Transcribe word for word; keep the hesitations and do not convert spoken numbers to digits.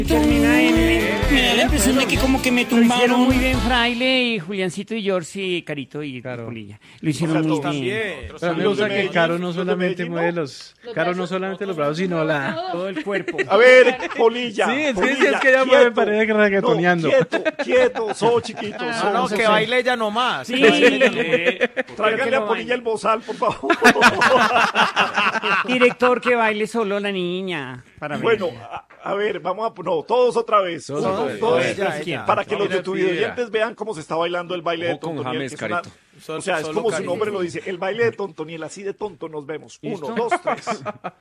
Termina en... en- me da la impresión de que como que me Lo hicieron tumbaron. muy bien Fraile y Juliancito y George y Carito y Claro. Polilla. Lo hicieron O sea, muy todos bien. también. Pero a mí me Los de gusta que Medellín, Caro no los de solamente Medellín, mueve ¿no? los... Caro no solamente los brazos, sino la... Todo el cuerpo. A ver, Polilla. Sí, es que Polilla, es que ella quieto. mueve paredes reggaetoneando. No, quieto, quieto, so chiquito. No, so, no, so, que so. baile ella nomás. Sí, Que baile ella nomás. eh, Tráiganle pero a que Polilla no el bozal, por favor. baile. Director, que baile solo la niña. Para ver. Bueno, a, a ver, vamos a... No, todos otra vez. Todos Uno, otra vez. dos, Ella, tres, ella. para que No, los de mira, tu piedra. videoyentes vean cómo se está bailando el baile de Ojo con Tontoniel. James, que es una- Carito. O sea, es Solo como su Carito. nombre lo dice. El baile de Tontoniel, así de tonto nos vemos. Uno, ¿Listo? dos, tres.